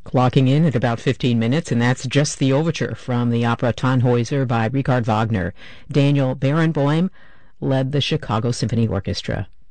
Clocking in at about 15 minutes, and that's just the overture from the opera Tannhäuser by Richard Wagner. Daniel Barenboim led the Chicago Symphony Orchestra.